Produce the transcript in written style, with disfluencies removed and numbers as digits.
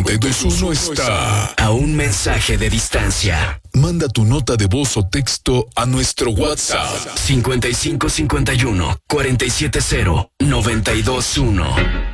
92.1 está a un mensaje de distancia. Manda tu nota de voz o texto a nuestro WhatsApp 5551 470 921.